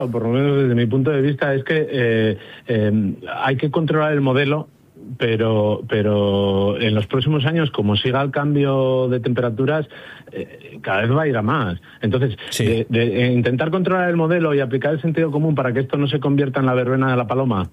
o por lo menos desde mi punto de vista, es que hay que controlar el modelo, pero en los próximos años, como siga el cambio de temperaturas, cada vez va a ir a más. Entonces, sí, de intentar controlar el modelo y aplicar el sentido común para que esto no se convierta en la verbena de la paloma,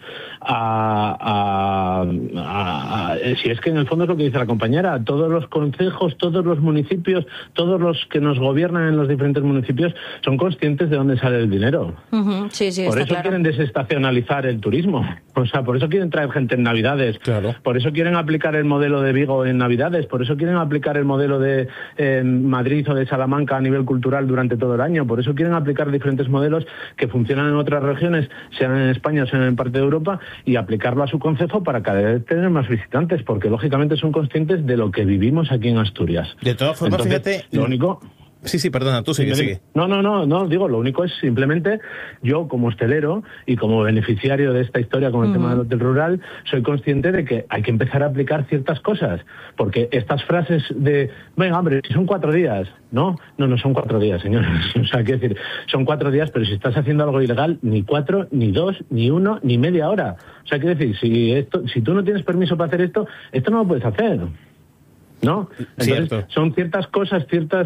si es que en el fondo es lo que dice la compañera, todos los concejos, todos los municipios, todos los que nos gobiernan en los diferentes municipios son conscientes de dónde sale el dinero. Sí, por eso quieren desestacionalizar el turismo. O sea, por eso quieren traer gente en Navidades. Claro. Por eso quieren aplicar el modelo de Vigo en Navidades. Por eso quieren aplicar el modelo de Madrid o de Salamanca a nivel cultural durante todo el año. Por eso quieren aplicar diferentes modelos que funcionan en otras regiones, sean en España o sean en parte de Europa, y aplicarlo a su concejo para cada vez tener más visitantes, porque lógicamente son conscientes de lo que vivimos aquí en Asturias. De todas formas, entonces, fíjate... Lo único... Sí, perdona, tú sigue. No, digo, lo único es simplemente yo como hostelero y como beneficiario de esta historia con el tema del hotel rural, soy consciente de que hay que empezar a aplicar ciertas cosas, porque estas frases de, venga, hombre, si son 4 días, no son 4 días, señores. O sea, quiero decir, son 4 días, pero si estás haciendo algo ilegal, ni 4, ni 2, ni 1, ni media hora. O sea, quiero decir, si tú no tienes permiso para hacer esto no lo puedes hacer. ¿No? Entonces, son ciertas cosas, ciertas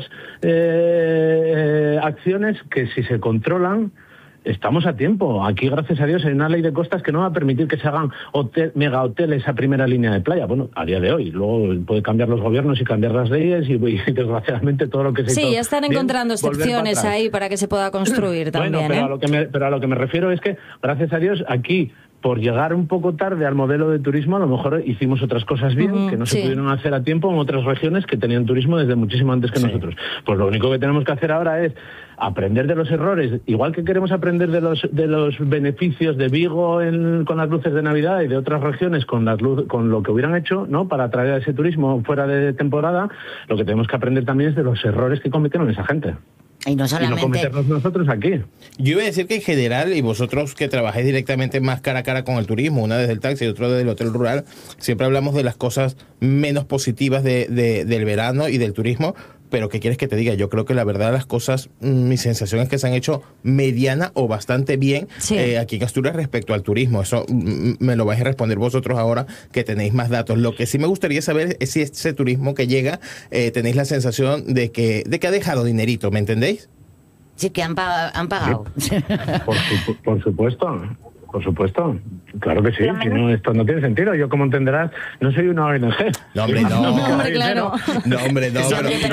acciones que si se controlan, estamos a tiempo. Aquí, gracias a Dios, hay una ley de costas que no va a permitir que se hagan mega hoteles a primera línea de playa. Bueno, a día de hoy. Luego puede cambiar los gobiernos y cambiar las leyes y desgraciadamente todo lo que se hizo. Sí, ya están encontrando excepciones ahí para que se pueda construir también. Bueno, pero a lo que me refiero es que, gracias a Dios, aquí, por llegar un poco tarde al modelo de turismo, a lo mejor hicimos otras cosas bien, que no se pudieron hacer a tiempo en otras regiones que tenían turismo desde muchísimo antes que nosotros. Pues lo único que tenemos que hacer ahora es aprender de los errores, igual que queremos aprender de los beneficios de Vigo con las luces de Navidad y de otras regiones con lo que hubieran hecho, ¿no?, para atraer a ese turismo fuera de temporada. Lo que tenemos que aprender también es de los errores que cometieron esa gente. Y no solamente... Y no cometernos nosotros aquí. Yo iba a decir que en general, y vosotros que trabajáis directamente más cara a cara con el turismo, una desde el taxi y otra desde el hotel rural, siempre hablamos de las cosas menos positivas del verano y del turismo, pero ¿qué quieres que te diga? Yo creo que la verdad las cosas, mi sensación es que se han hecho mediana o bastante bien aquí en Asturias respecto al turismo. Eso me lo vais a responder vosotros ahora que tenéis más datos. Lo que sí me gustaría saber es si ese turismo que llega, tenéis la sensación de que ha dejado dinerito, ¿me entendéis? Sí, que han pagado. Sí. Por supuesto. Claro que sí. Si no, esto no tiene sentido. Yo, como entenderás, no soy una ONG. No, hombre, no. Hombre, claro. No, hombre, no.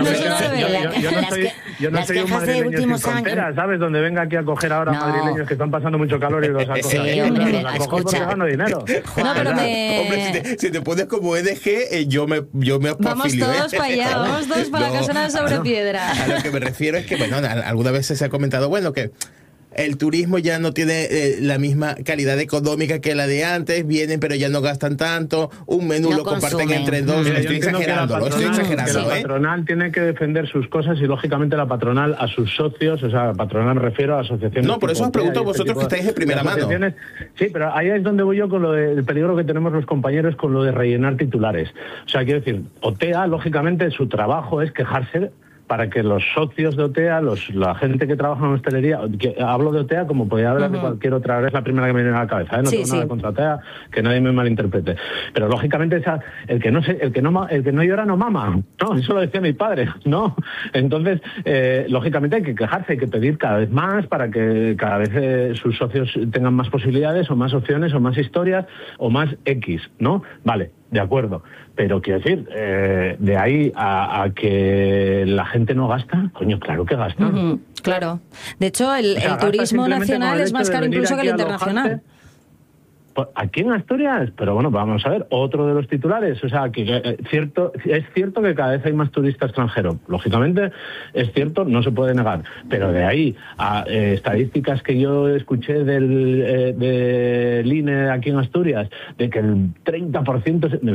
Yo no soy un madrileño sin fronteras, ¿sabes? Donde venga aquí a coger ahora madrileños que están pasando mucho calor y los acogen. Los acojo gano dinero. No, pero Hombre, si te pones como EDG, yo me vamos todos para allá, vamos todos para la casa sobre piedra. A lo que me refiero es que, bueno, alguna vez se ha comentado, bueno, que el turismo ya no tiene la misma calidad económica que la de antes, vienen pero ya no gastan tanto, un menú lo comparten entre dos. Estoy exagerando. La patronal tiene que defender sus cosas y lógicamente la patronal a sus socios, o sea, la patronal me refiero a asociaciones. No, por eso os pregunto a vosotros que estáis de primera mano. Sí, pero ahí es donde voy yo con lo del peligro que tenemos los compañeros con lo de rellenar titulares. O sea, quiero decir, OTEA, lógicamente, su trabajo es quejarse para que los socios de OTEA, la gente que trabaja en hostelería, hablo de OTEA como podría hablar de cualquier otra, es la primera que me viene a la cabeza, no tengo nada contra OTEA, que nadie me malinterprete. Pero lógicamente el que no llora no mama, no, eso lo decía mi padre, no. Entonces, lógicamente hay que quejarse, hay que pedir cada vez más para que cada vez sus socios tengan más posibilidades o más opciones o más historias o más X, ¿no? Vale. De acuerdo, pero quiero decir, de ahí a que la gente no gasta, coño, claro que gasta. Claro. De hecho, el turismo nacional es más caro incluso que el internacional. Aquí en Asturias, pero bueno, vamos a ver, otro de los titulares, o sea, que es cierto que cada vez hay más turista extranjero, lógicamente es cierto, no se puede negar, pero de ahí a estadísticas que yo escuché del INE aquí en Asturias, de que el 30% es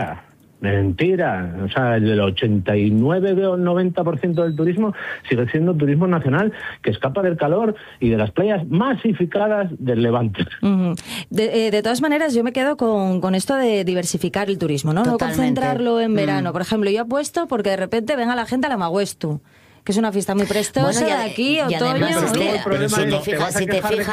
mentira, o sea, el 89 o el 90% del turismo sigue siendo turismo nacional que escapa del calor y de las playas masificadas del Levante. De todas maneras, yo me quedo con esto de diversificar el turismo, ¿no? No concentrarlo en verano. Por ejemplo, yo apuesto porque de repente venga la gente a la Maguestu. que es una fiesta muy prestosa, Bueno, de aquí, y otoño. además, Pero luego el problema si es, te te vas a fijas, si te quejar de fijas,